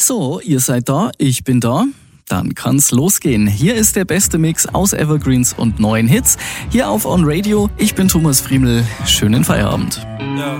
So, ihr seid da, ich bin da. Dann kann's losgehen. Hier ist der beste Mix aus Evergreens und neuen Hits. Hier auf On Radio. Ich bin Thomas Friemel. Schönen Feierabend. Ja.